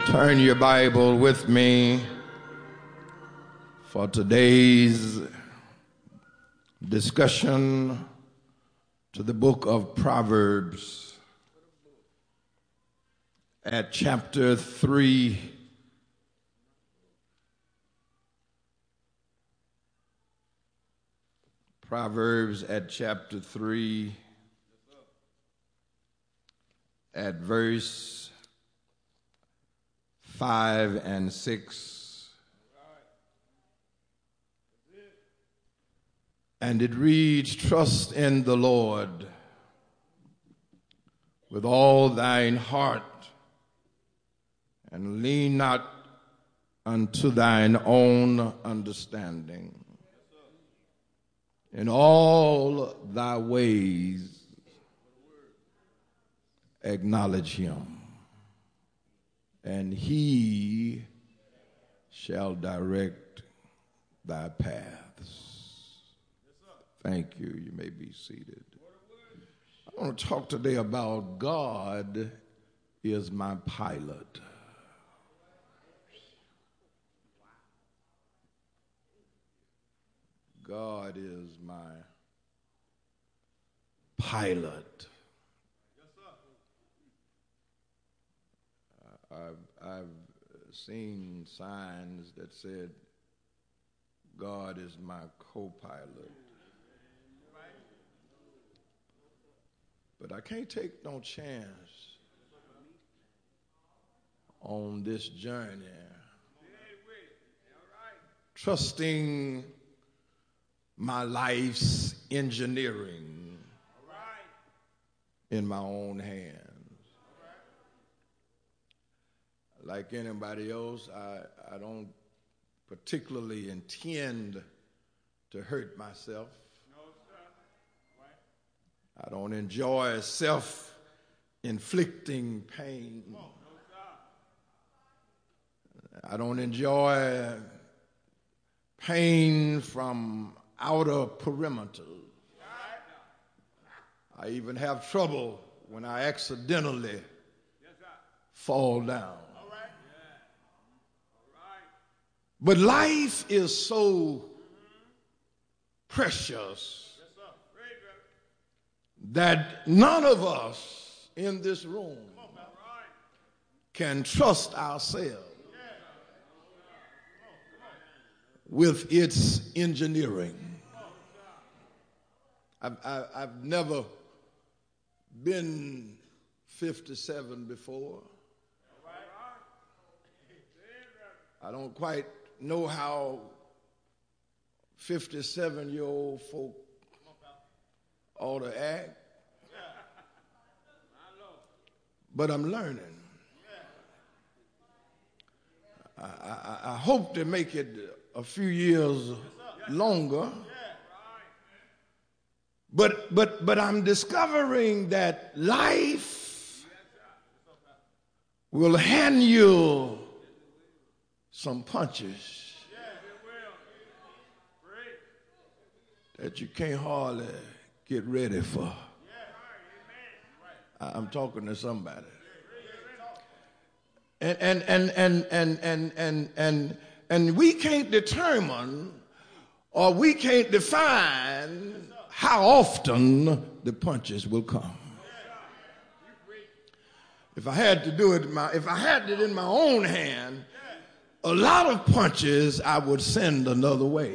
Turn your Bible with me for today's discussion to the book of Proverbs at chapter 3. Proverbs at chapter 3 at verse 5 and 6. And it reads, "Trust in the Lord with all thine heart, and lean not unto thine own understanding. In all thy ways acknowledge him, and he shall direct thy paths." Thank you. You may be seated. I want to talk today about God is my pilot. God is my pilot. I've seen signs that said, "God is my co-pilot." But I can't take no chance on this journey, trusting my life's engineering in my own hands. Like anybody else, I don't particularly intend to hurt myself. I don't enjoy self-inflicting pain. I don't enjoy pain from outer perimeters. I even have trouble when I accidentally fall down. But life is so precious that none of us in this room can trust ourselves with its engineering. I've never been 57 before. I don't quite know how 57-year-old folk ought to act, but I'm learning. I hope to make it a few years longer, but I'm discovering that life will hand you some punches that you can't hardly get ready for. I'm talking to somebody. And we can't determine or we can't define how often the punches will come. If I had to do it, if I had it in my own hand, a lot of punches I would send another way.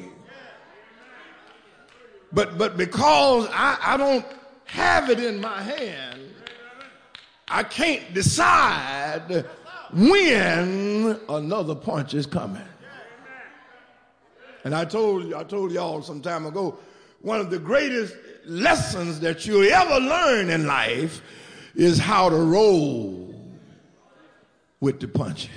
But because I don't have it in my hand, I can't decide when another punch is coming. And I told y'all some time ago, one of the greatest lessons that you'll ever learn in life is how to roll with the punches.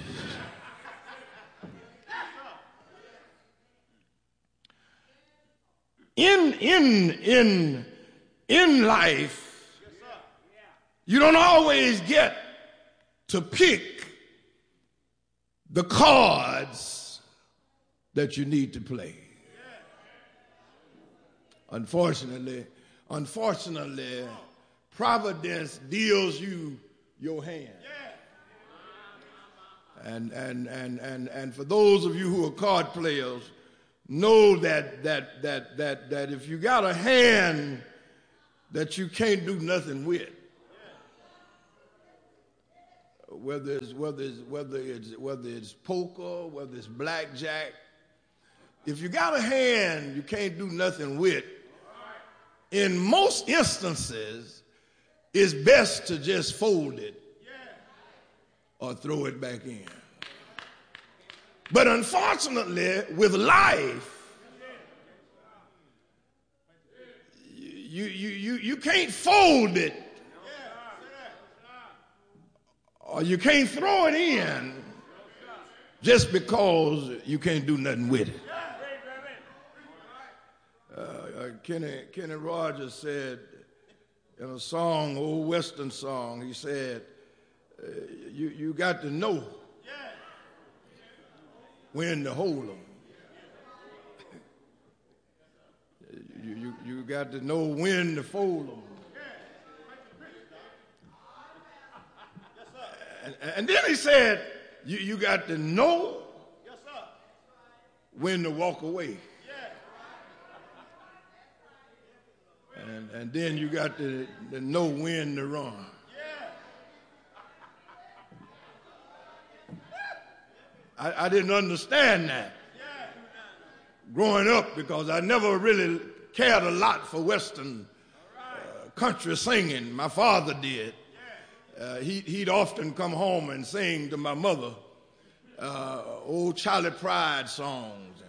In life, you don't always get to pick the cards that you need to play. Unfortunately, Providence deals you your hand. And for those of you who are card players, know that if you got a hand that you can't do nothing with, whether it's poker, whether it's blackjack, if you got a hand you can't do nothing with, in most instances, it's best to just fold it or throw it back in. But unfortunately, with life, you can't fold it or you can't throw it in just because you can't do nothing with it. Kenny Rogers said in a song, old Western song, he said, you got to know when to hold them. You got to know when to fold them. And then he said, you got to know when to walk away. And then you got to know when to run. I didn't understand that growing up because I never really cared a lot for Western country singing. My father did. He'd often come home and sing to my mother old Charlie Pride songs,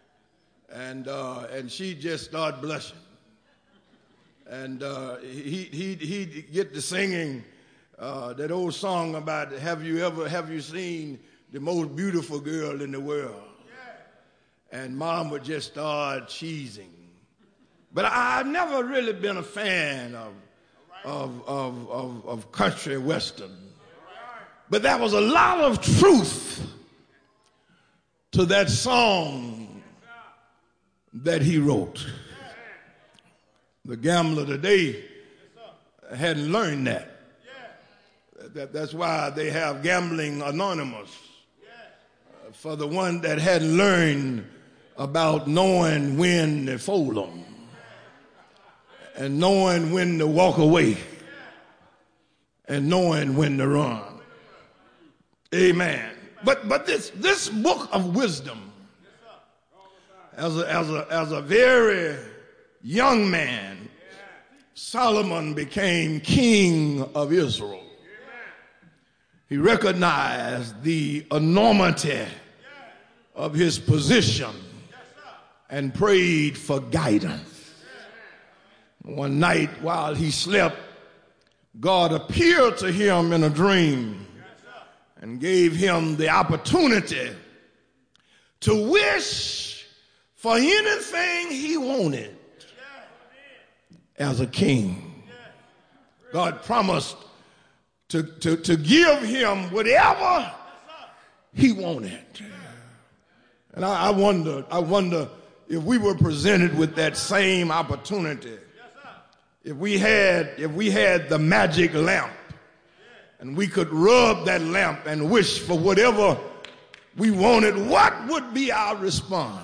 and she'd just start blushing. And he'd get to singing that old song about have you seen the most beautiful girl in the world? And Mom would just start cheesing. But I've never really been a fan of country western. But there was a lot of truth to that song that he wrote. The gambler today hadn't learned that. That's why they have Gambling Anonymous. For the one that hadn't learned about knowing when to fold them and knowing when to walk away and knowing when to run. Amen. But this book of wisdom, as a very young man, Solomon became king of Israel. He recognized the enormity of his position and prayed for guidance. One night while he slept, God appeared to him in a dream and gave him the opportunity to wish for anything he wanted as a king. God promised to give him whatever he wanted. And I wonder if we were presented with that same opportunity, if we had the magic lamp and we could rub that lamp and wish for whatever we wanted, what would be our response?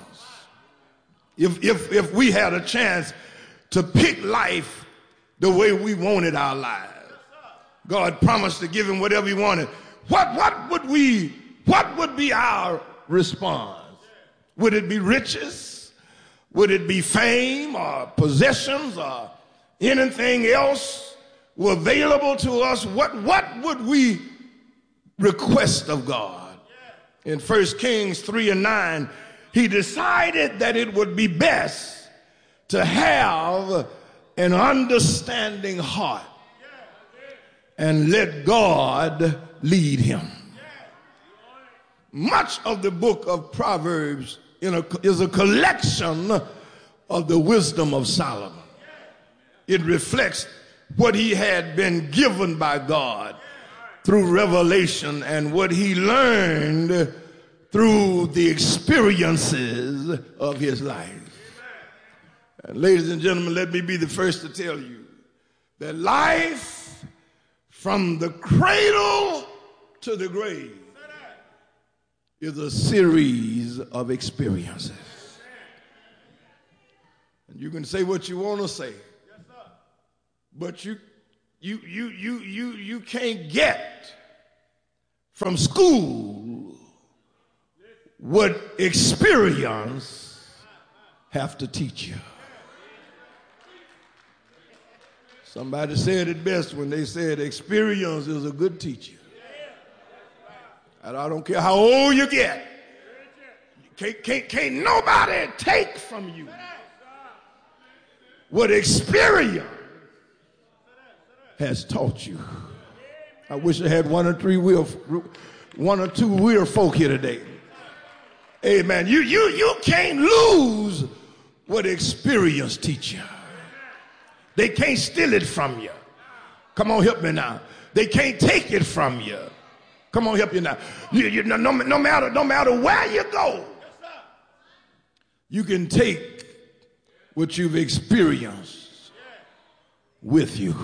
If we had a chance to pick life the way we wanted our lives. God promised to give him whatever he wanted. What would be our response? Would it be riches? Would it be fame or possessions or anything else were available to us? What would we request of God? In 1 Kings 3:9, he decided that it would be best to have an understanding heart and let God lead him. Much of the book of Proverbs is a collection of the wisdom of Solomon. It reflects what he had been given by God through revelation and what he learned through the experiences of his life. And ladies and gentlemen, let me be the first to tell you that life from the cradle to the grave is a series of experiences. And you can say what you want to say, but you can't get from school what experience have to teach you. Somebody said it best when they said experience is a good teacher. And I don't care how old you get, can't nobody take from you what experience has taught you. I wish I had one or two real folk here today. Amen. You can't lose what experience teach you. They can't steal it from you. Come on, help me now. They can't take it from you. Come on, help you now. No matter where you go, you can take what you've experienced with you.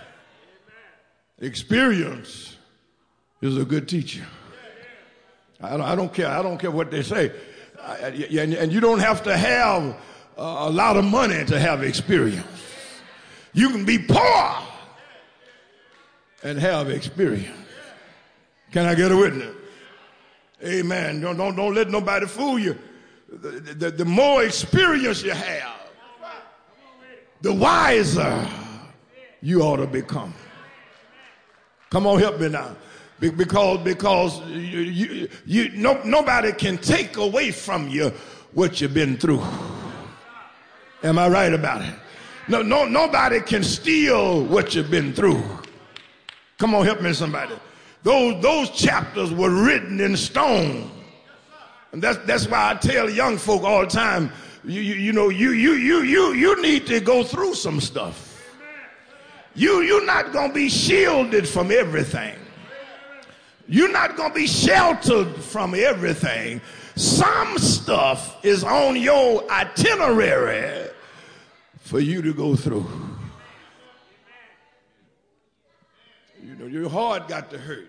Experience is a good teacher. I don't care what they say. And you don't have to have a lot of money to have experience. You can be poor and have experience. Can I get a witness? Amen. Don't let nobody fool you. The more experience you have, the wiser you ought to become. Come on, help me now. Because nobody can take away from you what you've been through. Am I right about it? Nobody can steal what you've been through. Come on, help me, somebody. Those chapters were written in stone, and that's why I tell young folk all the time. You need to go through some stuff. You're not gonna be shielded from everything. You're not gonna be sheltered from everything. Some stuff is on your itinerary for you to go through. You know, your heart got to hurt.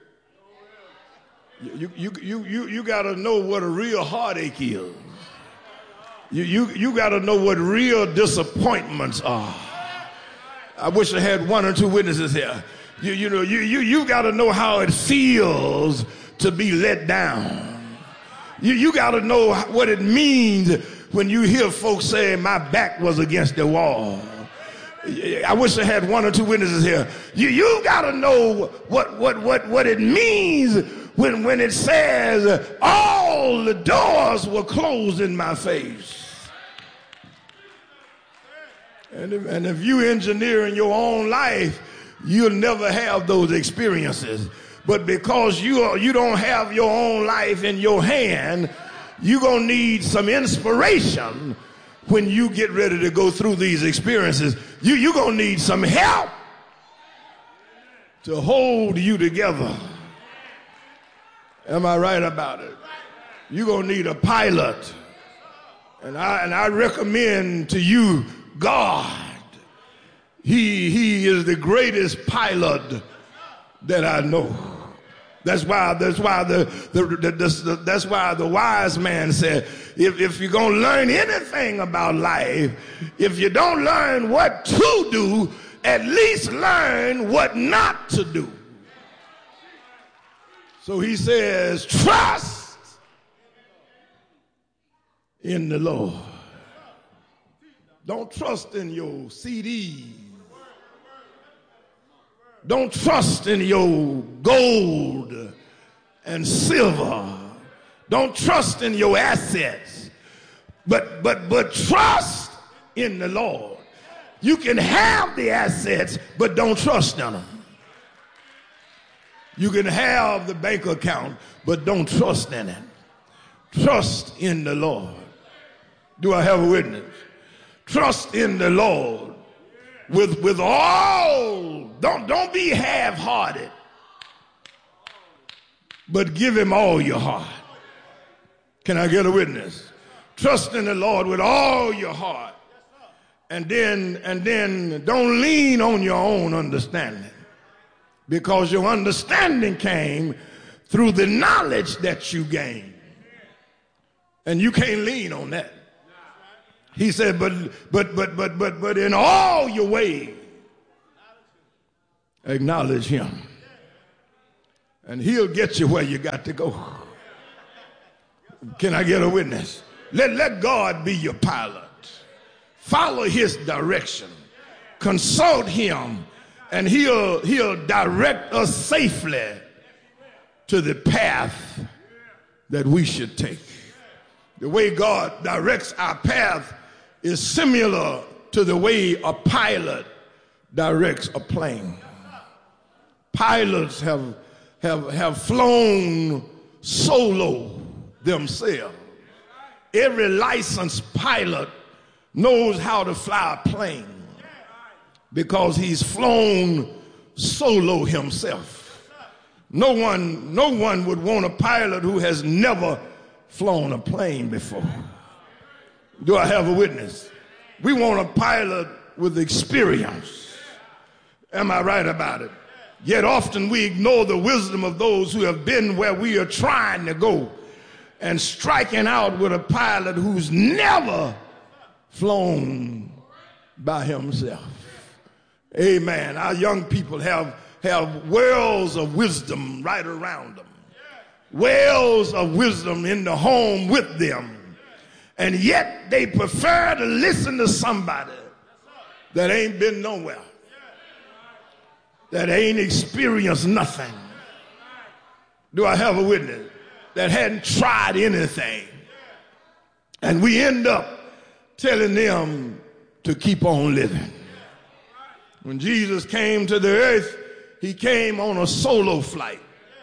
You got to know what a real heartache is. You got to know what real disappointments are. I wish I had one or two witnesses here. You got to know how it feels to be let down. You got to know what it means when you hear folks say, my back was against the wall. I wish I had one or two witnesses here. You got to know what it means when it says all the doors were closed in my face. And if you engineer in your own life, you'll never have those experiences. But because you don't have your own life in your hand, you're going to need some inspiration when you get ready to go through these experiences. You're going to need some help to hold you together. Am I right about it? You're going to need a pilot. And I recommend to you God. He is the greatest pilot that I know. That's why the wise man said, if you're going to learn anything about life, if you don't learn what to do, at least learn what not to do. So he says, trust in the Lord. Don't trust in your CDs. Don't trust in your gold and silver. Don't trust in your assets. But trust in the Lord. You can have the assets, but don't trust in them. You can have the bank account, but don't trust in it. Trust in the Lord. Do I have a witness? Trust in the Lord with all. Don't be half-hearted, but give him all your heart. Can I get a witness? Trust in the Lord with all your heart. And then don't lean on your own understanding, because your understanding came through the knowledge that you gained. And you can't lean on that. He said, but in all your ways, acknowledge him. And he'll get you where you got to go. Can I get a witness? Let God be your pilot. Follow his direction. Consult him, and he'll direct us safely to the path that we should take. The way God directs our path is similar to the way a pilot directs a plane. Pilots have flown solo themselves. Every licensed pilot knows how to fly a plane because he's flown solo himself. No one would want a pilot who has never flown a plane before. Do I have a witness? We want a pilot with experience. Am I right about it? Yet often we ignore the wisdom of those who have been where we are trying to go and striking out with a pilot who's never flown by himself. Amen. Our young people have wells of wisdom right around them. Wells of wisdom in the home with them. And yet they prefer to listen to somebody that ain't been nowhere, that ain't experienced nothing. Do I have a witness? That hadn't tried anything. And we end up telling them to keep on living. When Jesus came to the earth, he came on a solo flight.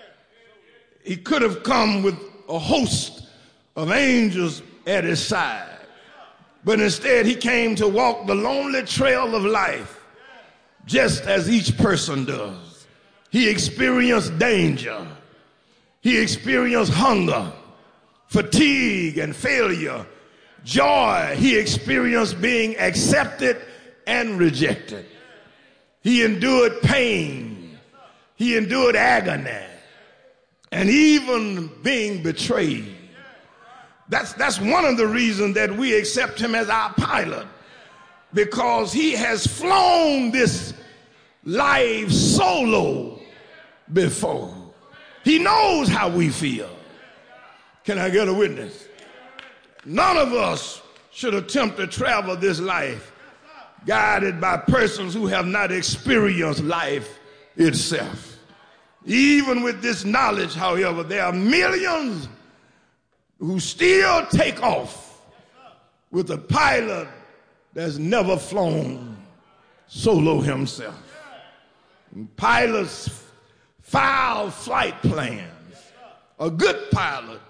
He could have come with a host of angels at his side. But instead, he came to walk the lonely trail of life, just as each person does. He experienced danger. He experienced hunger, fatigue, and failure. Joy. He experienced being accepted and rejected. He endured pain. He endured agony. And even being betrayed. That's one of the reasons that we accept him as our pilot, because he has flown this life solo before. He knows how we feel. Can I get a witness? None of us should attempt to travel this life guided by persons who have not experienced life itself. Even with this knowledge, however, there are millions who still take off with a pilot that's never flown solo himself. And pilots file flight plans. A good pilot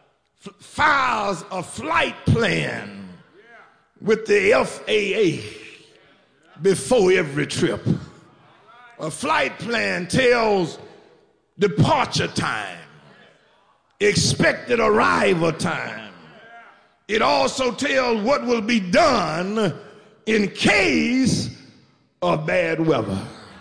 files a flight plan with the FAA before every trip. A flight plan tells departure time, expected arrival time. It also tells what will be done in case of bad weather.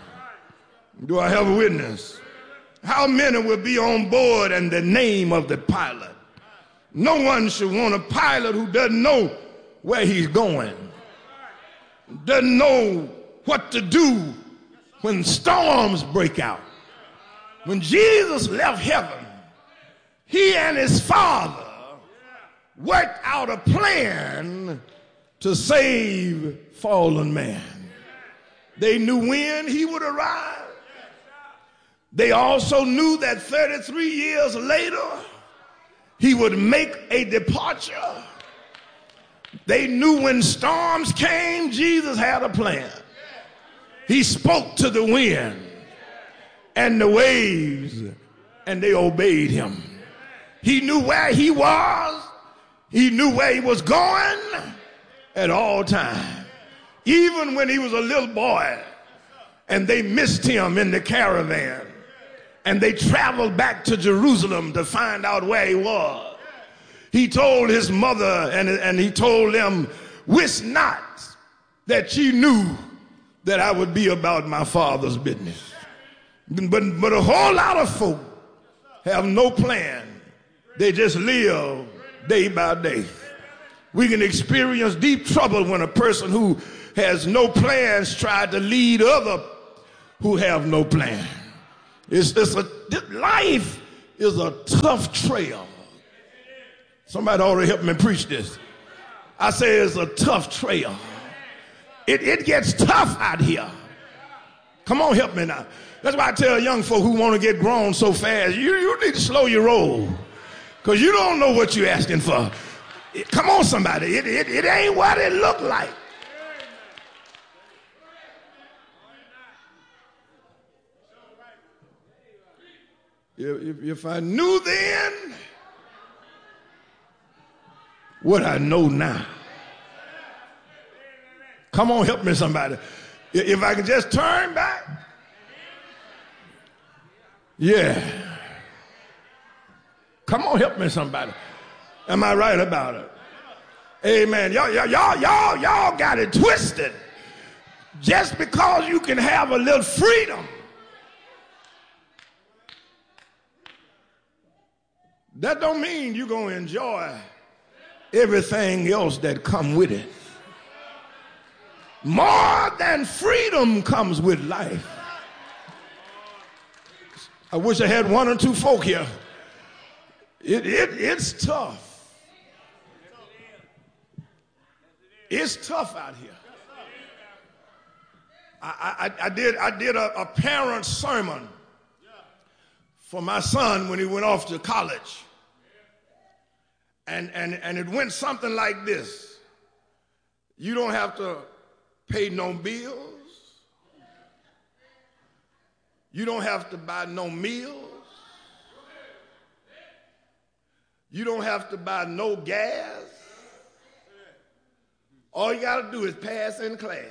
Do I have a witness? How many will be on board and the name of the pilot? No one should want a pilot who doesn't know where he's going, doesn't know what to do when storms break out. When Jesus left heaven, he and his Father worked out a plan to save fallen man. They knew when he would arrive. They also knew that 33 years later, he would make a departure. They knew when storms came, Jesus had a plan. He spoke to the wind and the waves, and they obeyed him. He knew where he was. He knew where he was going at all times. Even when he was a little boy and they missed him in the caravan and they traveled back to Jerusalem to find out where he was, he told his mother and he told them, "Wish not that ye knew that I would be about my Father's business." But a whole lot of folk have no plan. They just live day by day. We can experience deep trouble when a person who has no plans tries to lead others who have no plan. Life is a tough trail. Somebody ought to help me preach this. I say it's a tough trail. It gets tough out here. Come on, help me now. That's why I tell young folk who want to get grown so fast, you need to slow your roll, because you don't know what you're asking for. Come on, somebody. It ain't what it look like. If I knew then what I know now. Come on, help me, somebody. If I could just turn back. Yeah. Come on, help me, somebody. Am I right about it? Amen. Y'all got it twisted. Just because you can have a little freedom, that don't mean you're going to enjoy everything else that come with it. More than freedom comes with life. I wish I had one or two folk here. It's tough. It's tough out here. I did a parent sermon for my son when he went off to college. And it went something like this. You don't have to pay no bills. You don't have to buy no meals. You don't have to buy no gas. All you got to do is pass in class.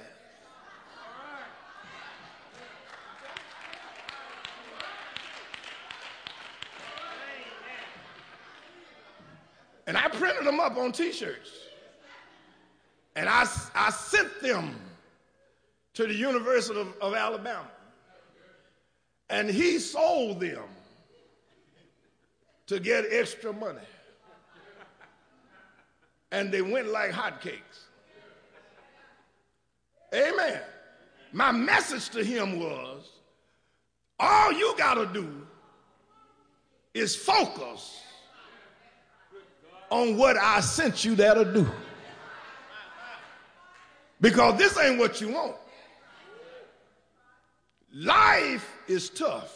And I printed them up on T-shirts. And I sent them to the University of Alabama. And he sold them to get extra money. And they went like hotcakes. Amen. My message to him was, all you got to do is focus on what I sent you there to do. Because this ain't what you want. Life is tough.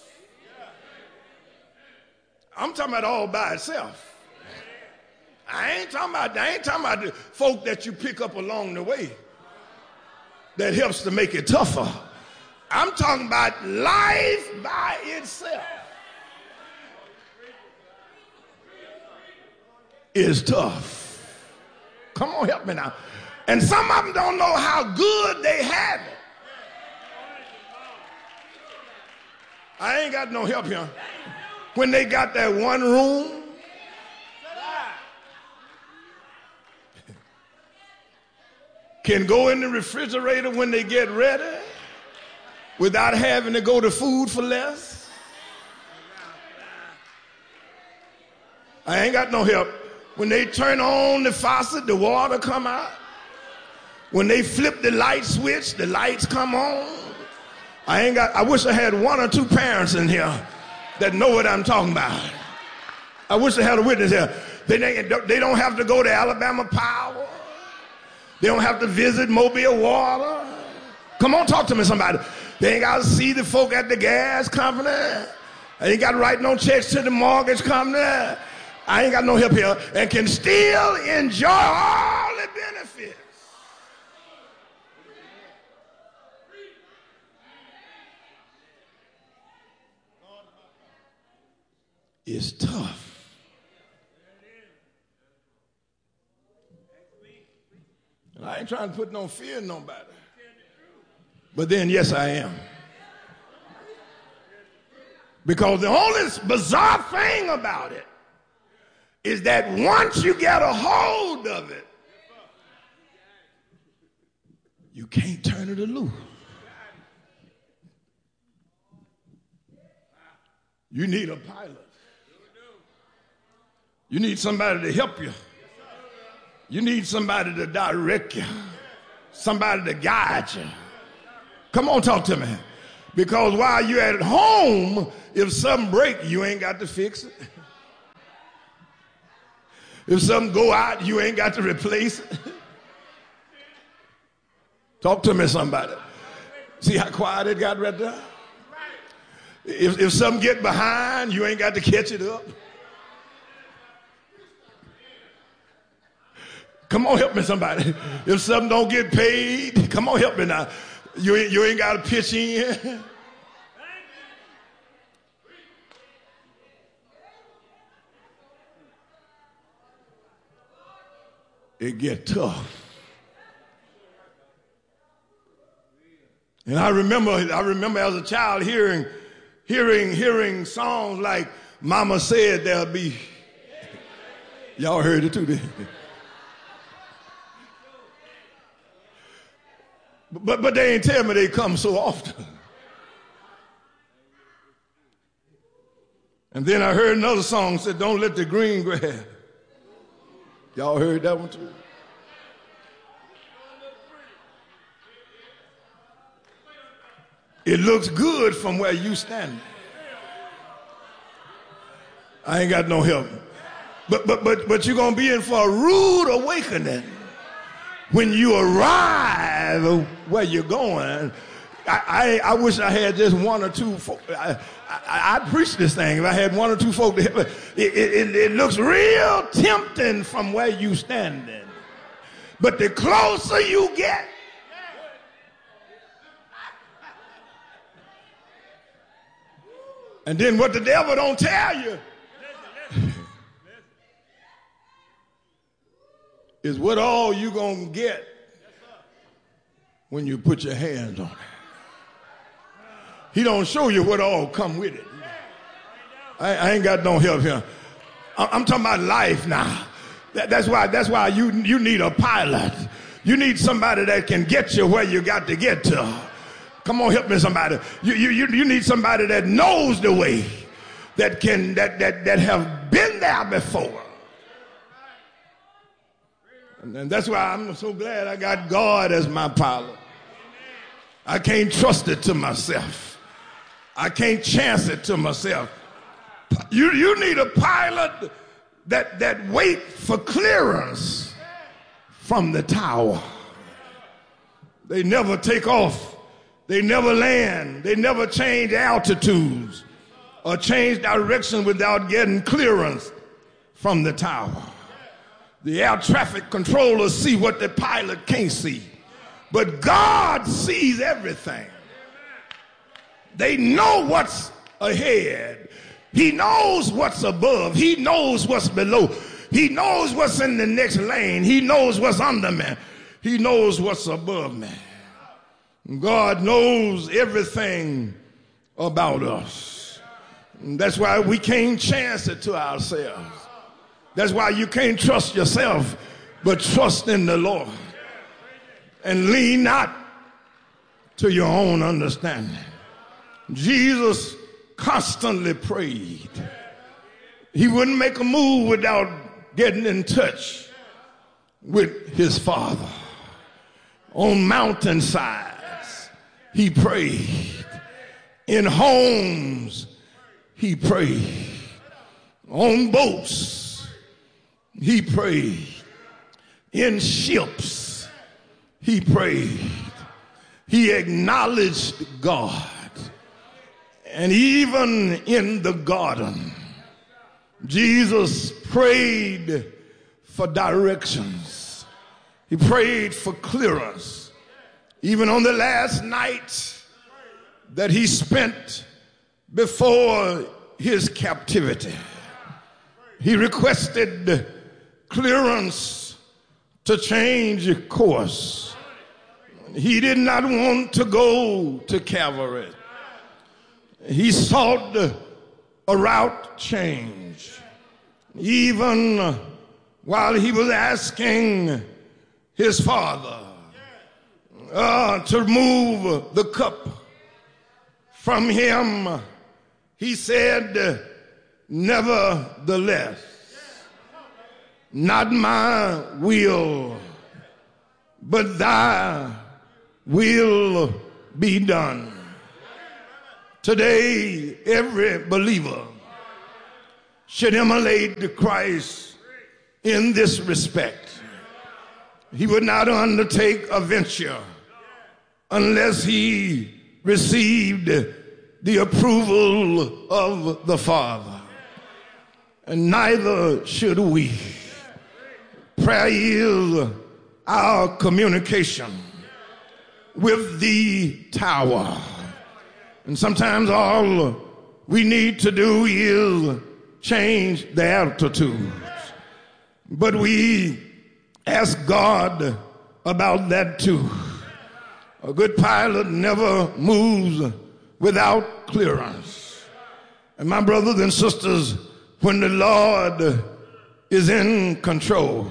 I'm talking about all by itself. I ain't talking about the folk that you pick up along the way that helps to make it tougher. I'm talking about life by itself is tough. Come on, help me now. And some of them don't know how good they have it. I ain't got no help here. When they got that one room, can go in the refrigerator when they get ready without having to go to Food for Less. I ain't got no help. When they turn on the faucet, the water come out. When they flip the light switch, the lights come on. I wish I had one or two parents in here that know what I'm talking about. I wish I had a witness here. They don't have to go to Alabama Power. They don't have to visit Mobile Water. Come on, talk to me, somebody. They ain't got to see the folk at the gas company. They ain't got to write no checks to the mortgage company. I ain't got no help here, and can still enjoy all the benefits. It's tough. And I ain't trying to put no fear in nobody. But then, yes, I am. Because the only bizarre thing about it is that once you get a hold of it, you can't turn it loose. You need a pilot. You need somebody to help you You need somebody to direct you, somebody to guide you. Come on, talk to me. Because while you're at home, if something breaks, you ain't got to fix it. If something go out, you ain't got to replace it. Talk to me, somebody. See how quiet it got right there? If something get behind, you ain't got to catch it up. Come on, help me, somebody. If something don't get paid, come on, help me now. You ain't got to pitch in. It get tough. And I remember as a child hearing songs like Mama Said There'll Be. Y'all heard it too, didn't you? But they ain't tell me they come so often. And then I heard another song said, don't let the green grass. Y'all heard that one too? It looks good from where you stand. I ain't got no help. But you're gonna be in for a rude awakening when you arrive where you're going. I wish I had just one or two folk. I'd preach this thing if I had one or two folk to help. It looks real tempting from where you standing. But the closer you get, and then what the devil don't tell you is what all you gonna get when you put your hands on it. He don't show you what all come with it. I ain't got no help here. I'm talking about life now. That's why you need a pilot. You need somebody that can get you where you got to get to. Come on, help me, somebody. You need somebody that knows the way, that have been there before. And that's why I'm so glad I got God as my pilot. I can't trust it to myself. I can't chance it to myself. You need a pilot that wait for clearance from the tower. They never take off. They never land. They never change altitudes or change direction without getting clearance from the tower. The air traffic controllers see what the pilot can't see. But God sees everything. They know what's ahead. He knows what's above. He knows what's below. He knows what's in the next lane. He knows what's under me. He knows what's above me. God knows everything about us. And that's why we can't chance it to ourselves. That's why you can't trust yourself, but trust in the Lord. And lean not to your own understanding. Jesus constantly prayed. He wouldn't make a move without getting in touch with his Father. On mountainsides, he prayed. In homes, he prayed. On boats, he prayed. In ships, he prayed. He acknowledged God. And even in the garden, Jesus prayed for directions. He prayed for clearance. Even on the last night that he spent before his captivity, he requested clearance to change course. He did not want to go to Calvary. He sought a route change. Even while he was asking his Father to remove the cup from him, he said, nevertheless, not my will, but thy will be done. Today, every believer should emulate the Christ in this respect. He would not undertake a venture unless he received the approval of the Father. And neither should we. Prayer is our communication with the tower. And sometimes all we need to do is change the altitude. But we ask God about that too. A good pilot never moves without clearance. And my brothers and sisters, when the Lord is in control,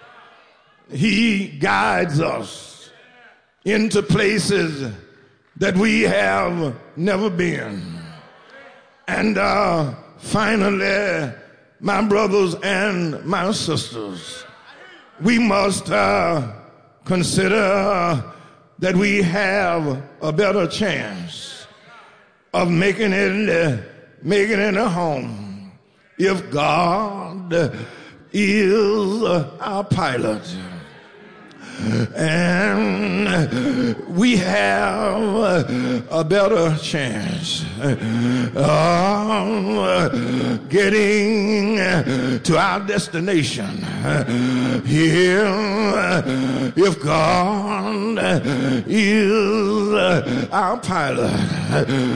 he guides us into places that we have never been. And finally, my brothers and my sisters, we must consider that we have a better chance of making it a home if God is our pilot. And we have a better chance of getting to our destination here if God is our pilot.